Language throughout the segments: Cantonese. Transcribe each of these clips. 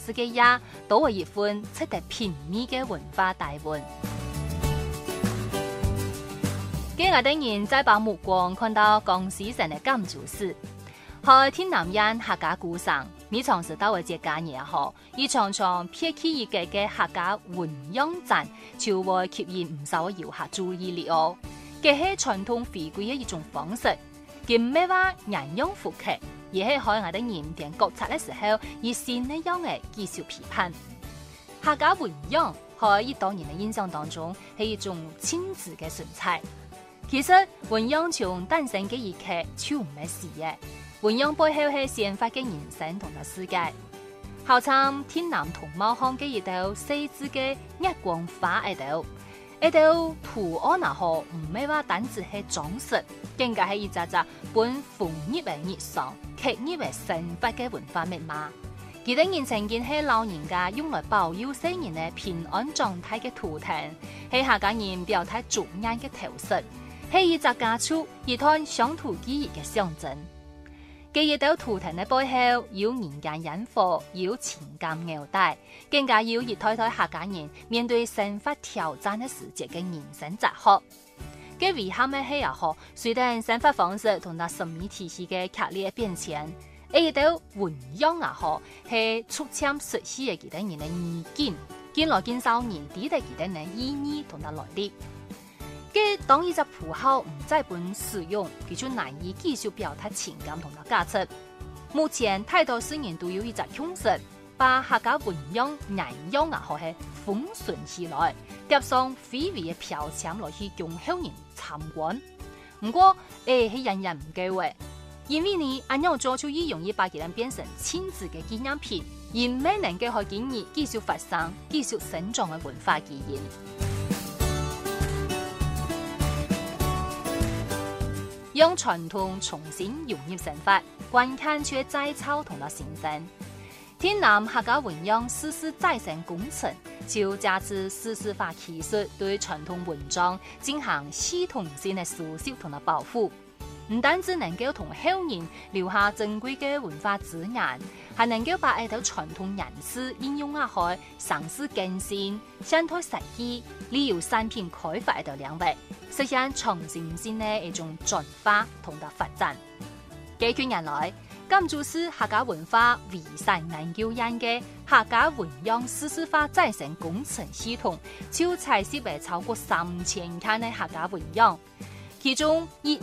世嘅也都係一份值得品味嘅文化大碗。今日的人再把目光看到江西省嘅甘竹市，喺天南縣客家故鄉，每場是到位節假日後，而常常撇起一個嘅客家混養站，就會吸引唔少遊客注意力哦。這係傳統回歸嘅一種方式，佢唔係話人用復刻，而係海外的人點覺察嘅時候，以新嘅樣嘅技術批判。客家混養喺一多人嘅印象當中係一種親子嘅存在。其實混養從誕生嘅一刻就唔係事嘅，混養背後係先發嘅人生同埋世界。好像天南同胞鄉嘅一道細緻嘅月光花喺度，一道圖案啊，嗬唔係話單止係裝飾，更加係一隻隻本豐饒嘅日常、刻意為生活嘅文化密碼。佢哋人曾經係老人家用來保佑世人嘅平安狀態嘅圖騰，係客家人表態主眼嘅頭飾。係一隻家畜一段鄉土記憶嘅象徵。佢一道圖騰嘅背後，有人間煙火，有情感紐帶，更加有一代代客家人面對生活挑戰嘅時節嘅人生哲學。佢遺憾嘅係啊，隨着生活方式同埋審美體系嘅劇烈變遷，一道混養啊，係促簽實施嘅佢哋人嘅意見，見來見少年啲嘅佢哋嘅意義同埋來歷。佢當一隻符號唔再本使用，佢就難以繼續表達情感同埋價值。目前太多市民都有一隻趨勢，把客家混養、人養啊，係封存起來，貼上非遺嘅標籤來去供後人參觀。不過係人人唔夠嘅，因為呢，咁樣做就易容易把佢哋變成親子嘅紀念品，而唔係能夠去建議繼續發生、繼續成長嘅文化基因。用傳統重新融入生活，關鍵卻再操同埋新生。天南客家混養絲絲再生工程就借助絲絲化技術，對傳統文章進行系統性嘅修飾同埋保護，唔單止能夠同後人留下珍貴嘅文化資源，還能夠把呢套傳統人士應用下去，嘗試更新、相對實際、利用產品開發呢套領域，實現創新性嘅一種轉化同埋發展。幾圈人來，甘竹市客家文化遺產研究院嘅客家混養絲絲化再生工程系統，就採集為超過3000件嘅客家混養，其中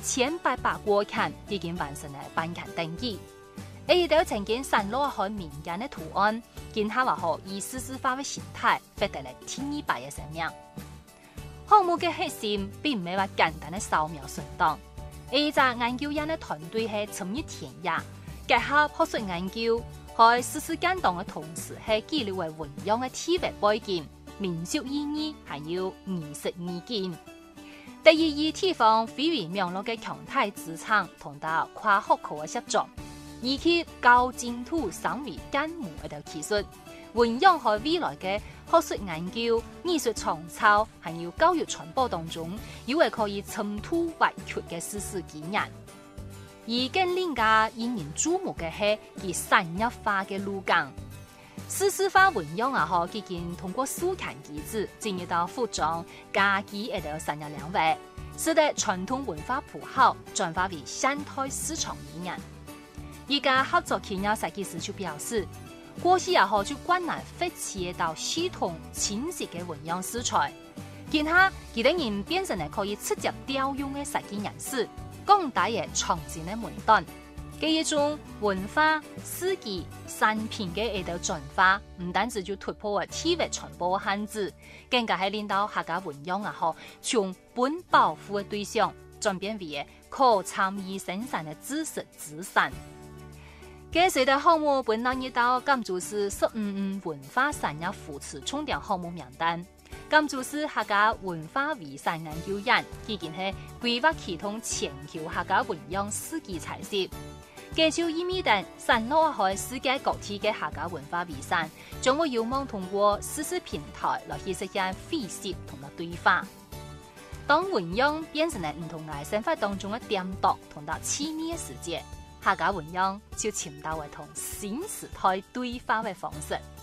1800多件已經完成了辦權登記。呢度曾經散落喺民間嘅圖案，見下話可以絲絲化嘅形態，獲得了天衣白嘅生命。項目嘅核心並唔係話簡單嘅掃描存檔，呢隻研究院嘅團隊係尋日田野，結合學術研究，喺絲絲間檔嘅同時，係記錄為混養嘅地域背景、民俗意義，還有藝術意見。第二以地方非遺網絡嘅強大支撐，同到跨學科嘅合作，以及高淨土三維建模一條技術，混養喺未來嘅學術研究、藝術創造，還有教育傳播當中，有為可以滲透挖掘嘅絲絲經驗。而更令人引人注目嘅係其產業化嘅路徑。絲絲化混養啊，已經通過數權機制進入到服裝、家居一條產業領域，使得傳統文化符號轉化為現代市場語言。一家合作企業設計師就表示，過去就關難發展一道系統清晰嘅混養素材，見下佢哋人變成係可以直接調用嘅設計人士，廣大嘅創新嘅門端。嘅一種文化、設計、產品嘅一道轉化，唔單止就突破咗地域傳播限制，更加係令到客家混養從本保護嘅對象轉變為可參與生產嘅知識資產。嘅隨着項目本年一到甘竹市15文化產業扶持重點項目名單，甘竹市客家文化遺產研究院已經係規劃啟動全球客家混養世紀採集。介紹意味等散落喺世界各地嘅客家文化遺產，將會有望通過絲絲平台來去實現匯集同埋對話。當混養變成係唔同嘅生活當中嘅點滴同埋親密嘅時節，客家混養就尋到為同新時代對話嘅方式。